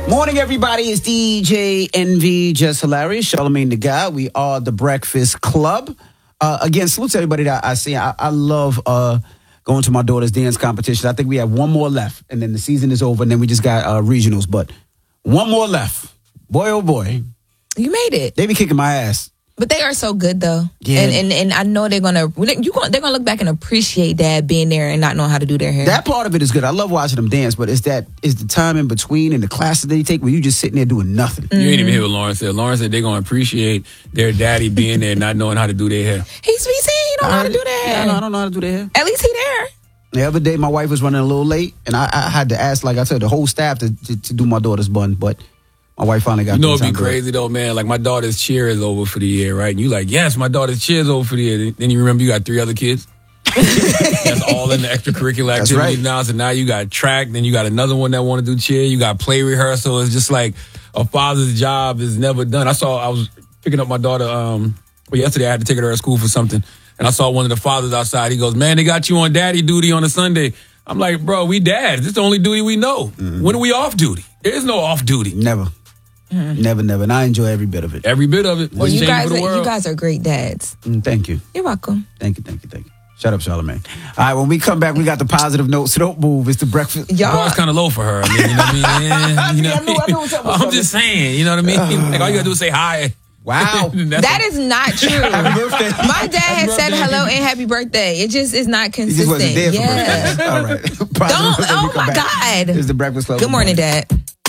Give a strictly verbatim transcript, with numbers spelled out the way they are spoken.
Morning, everybody. It's D J Envy, Just Hilarious, Charlamagne the Guy. We are the Breakfast Club. Uh, again, salute to everybody that I see. I, I love uh, going to my daughter's dance competition. I think we have one more left, and then the season is over, and then we just got uh, regionals. But one more left. Boy, oh boy. You made it. They be kicking my ass. But they are so good, though. Yeah. And, and and I know they're gonna you gonna they're gonna look back and appreciate Dad being there and not knowing how to do their hair. That part of it is good. I love watching them dance, but it's that is the time in between and the classes they take where you just sitting there doing nothing. You ain't even hear what Lawrence said. Lawrence said they're gonna appreciate their daddy being there, not knowing how to do their hair. He's be saying he don't know how to do their hair. Yeah, no, I don't know how to do their hair. At least he there. The other day, my wife was running a little late, and I, I had to ask, like I said, the whole staff to, to, to do my daughter's bun, but my wife finally got. You know, it'd be to crazy though, man. Like my daughter's cheer is over for the year, right? And you like, yes, my daughter's cheer is over for the year. Then you remember you got three other kids. That's all in the extracurricular activities right. now. So now you got track, then you got another one that want to do cheer. You got play rehearsal. It's just like a father's job is never done. I saw I was picking up my daughter. Um, well, yesterday I had to take her to school for something, and I saw one of the fathers outside. He goes, "Man, they got you on daddy duty on a Sunday." I'm like, "Bro, we dads. This is the only duty we know. Mm-hmm. When are we off duty? There is no off duty. Never." Mm-hmm. Never, never. And I enjoy every bit of it. Every bit of it. Well, you guys, are, you guys are great dads. Mm, thank you. You're welcome. Thank you, thank you, thank you. Shut up, Charlamagne. All right, when we come back, we got the positive notes. So don't move. It's the breakfast. Y'all, the bar's kind of low for her. I mean, you know what I mean? Yeah, you know I knew, I knew what's up with I'm just saying. You know what I mean? Uh, like all you gotta do is say hi. Wow. That is not true. Happy birthday. My dad has said hello and happy birthday. It just is not consistent. He just wasn't there for yeah. birthday. All right. Don't. Oh my back. God. It's the Breakfast Club. Good morning, Dad.